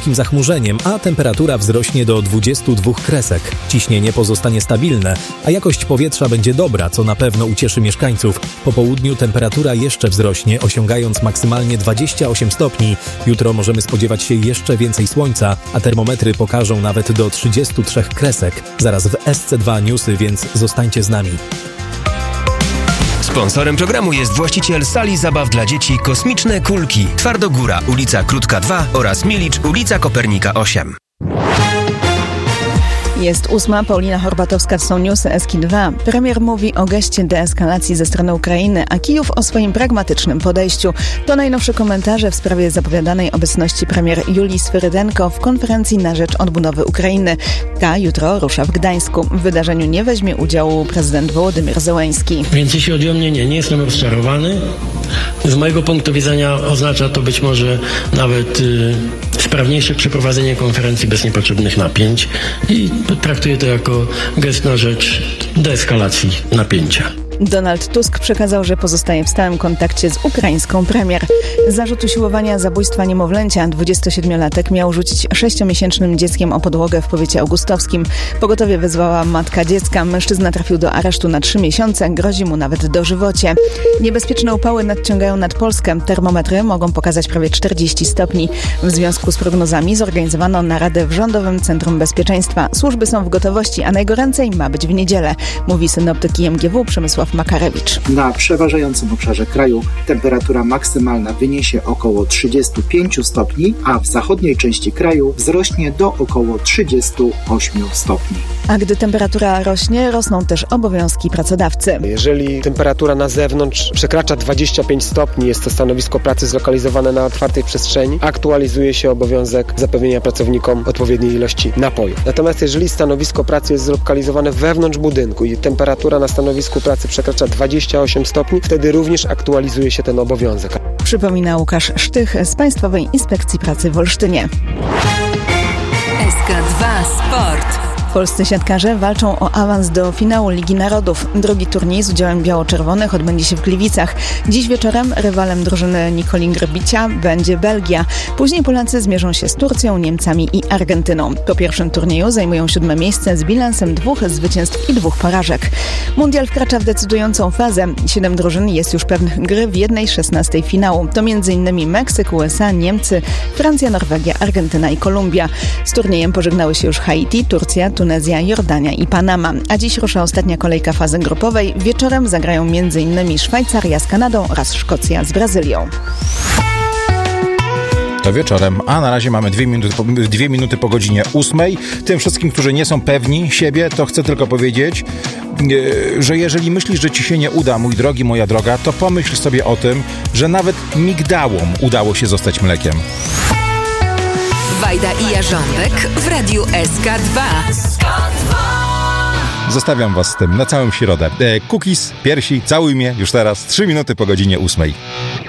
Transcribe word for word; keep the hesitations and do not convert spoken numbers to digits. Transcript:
lekkim zachmurzeniem, a temperatura wzrośnie do dwudziestu dwóch kresek. Ciśnienie pozostanie stabilne, a jakość powietrza będzie dobra, co na pewno ucieszy mieszkańców. Po południu temperatura jeszcze wzrośnie, osiągając maksymalnie dwadzieścia osiem stopni. Jutro możemy spodziewać się jeszcze więcej słońca, a termometry pokażą nawet do trzydziestu trzech kresek. Zaraz w S C dwa Newsy, więc zostańcie z nami. Sponsorem programu jest właściciel sali zabaw dla dzieci Kosmiczne Kulki. Twardogóra, ulica Krótka dwa oraz Milicz, ulica Kopernika osiem. Jest ósma, Paulina Horbatowska, to są newsy S K dwa. Premier mówi o geście deeskalacji ze strony Ukrainy, a Kijów o swoim pragmatycznym podejściu. To najnowsze komentarze w sprawie zapowiadanej obecności premier Julii Swyrydenko w konferencji na rzecz odbudowy Ukrainy. Ta jutro rusza w Gdańsku. W wydarzeniu nie weźmie udziału prezydent Wołodymyr Zełenski. Więc jeśli chodzi o mnie, nie, nie jestem rozczarowany. Z mojego punktu widzenia oznacza to być może nawet y, sprawniejsze przeprowadzenie konferencji bez niepotrzebnych napięć i traktuję to jako gest na rzecz deeskalacji napięcia. Donald Tusk przekazał, że pozostaje w stałym kontakcie z ukraińską premier. Zarzut usiłowania zabójstwa niemowlęcia dwudziestosiedmiolatek miał rzucić sześciomiesięcznym dzieckiem o podłogę w powiecie augustowskim. Pogotowie wezwała matka dziecka. Mężczyzna trafił do aresztu na trzy miesiące. Grozi mu nawet dożywocie. Niebezpieczne upały nadciągają nad Polskę. Termometry mogą pokazać prawie czterdzieści stopni. W związku z prognozami zorganizowano naradę w Rządowym Centrum Bezpieczeństwa. Służby są w gotowości, a najgoręcej ma być w niedzielę, mówi synoptyk I M G W Przemysław Makarewicz. Na przeważającym obszarze kraju temperatura maksymalna wyniesie około trzydziestu pięciu stopni, a w zachodniej części kraju wzrośnie do około trzydziestu ośmiu stopni. A gdy temperatura rośnie, rosną też obowiązki pracodawcy. Jeżeli temperatura na zewnątrz przekracza dwadzieścia pięć stopni, jest to stanowisko pracy zlokalizowane na otwartej przestrzeni, aktualizuje się obowiązek zapewnienia pracownikom odpowiedniej ilości napoju. Natomiast jeżeli stanowisko pracy jest zlokalizowane wewnątrz budynku i temperatura na stanowisku pracy przekracza dwadzieścia osiem stopni, wtedy również aktualizuje się ten obowiązek. Przypomina Łukasz Sztych z Państwowej Inspekcji Pracy w Olsztynie. S K dwa Sport. Polscy siatkarze walczą o awans do finału Ligi Narodów. Drugi turniej z udziałem biało-czerwonych odbędzie się w Gliwicach. Dziś wieczorem rywalem drużyny Nikoli Grbicia będzie Belgia. Później Polacy zmierzą się z Turcją, Niemcami i Argentyną. Po pierwszym turnieju zajmują siódme miejsce z bilansem dwóch zwycięstw i dwóch porażek. Mundial wkracza w decydującą fazę. Siedem drużyn jest już pewnych gry w jednej szesnastej finału. To między innymi Meksyk, U S A, Niemcy, Francja, Norwegia, Argentyna i Kolumbia. Z turniejem pożegnały się już Haiti, Turcja, Tunezja, Jordania i Panama. A dziś rusza ostatnia kolejka fazy grupowej. Wieczorem zagrają między innymi Szwajcaria z Kanadą oraz Szkocja z Brazylią. To wieczorem, a na razie mamy dwie minuty, dwie minuty po godzinie ósmej. Tym wszystkim, którzy nie są pewni siebie, to chcę tylko powiedzieć, yy, że jeżeli myślisz, że ci się nie uda, mój drogi, moja droga, to pomyśl sobie o tym, że nawet migdałom udało się zostać mlekiem. Wajda i Jarząbek w Radiu S K dwa. Zostawiam was z tym na całą środę. E, cookies, piersi, całuj mnie już teraz, trzy minuty po godzinie ósmej.